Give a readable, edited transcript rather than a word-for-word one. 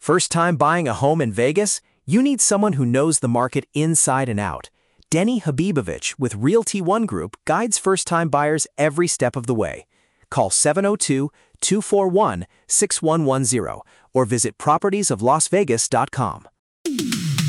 First time buying a home in Vegas? You need someone who knows the market inside and out. Denny Habibovich with Realty One Group guides first-time buyers every step of the way. Call 702-241-6110 or visit propertiesoflasvegas.com.